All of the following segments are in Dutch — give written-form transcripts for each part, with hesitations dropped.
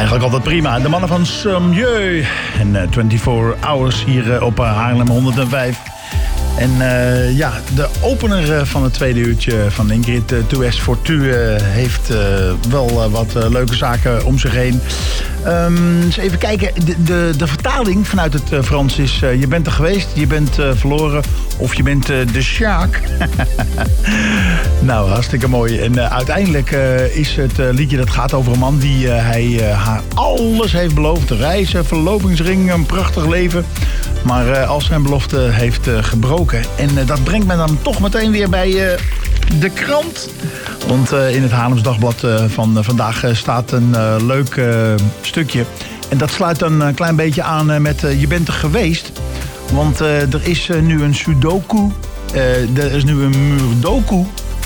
Eigenlijk altijd prima. De mannen van Sommieu. En 24 Hours hier op Haarlem 105. En ja, de opener van het tweede uurtje van Ingrid Tues Fortu heeft wel wat leuke zaken om zich heen. Eens even kijken. De vertaling vanuit het Frans is... je bent er geweest, je bent verloren of je bent de Sjaak. Nou, hartstikke mooi. En uiteindelijk is het liedje dat gaat over een man die haar alles heeft beloofd. Reizen, verlovingsring, een prachtig leven. Maar al zijn belofte heeft gebroken. En dat brengt me dan toch meteen weer bij de krant. Want in het Haarlems Dagblad van vandaag staat een leuk stukje. En dat sluit dan een klein beetje aan met je bent er geweest. Want er is nu een sudoku. Er is nu een muurdoku.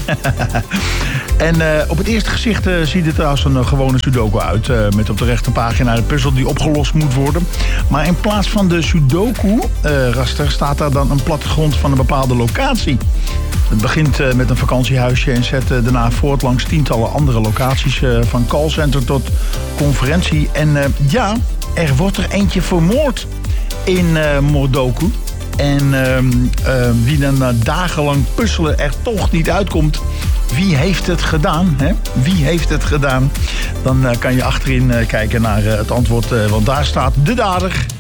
En op het eerste gezicht ziet het er als een gewone sudoku uit. Met op de rechterpagina de puzzel die opgelost moet worden. Maar in plaats van de sudoku raster staat daar dan een plattegrond van een bepaalde locatie. Het begint met een vakantiehuisje en zet daarna voort langs tientallen andere locaties. Van callcenter tot conferentie. En ja, er wordt er eentje vermoord in Mordoku. En wie dan dagenlang puzzelen er toch niet uitkomt. Wie heeft het gedaan? Hè? Wie heeft het gedaan? Dan kan je achterin kijken naar het antwoord. Want daar staat de dader.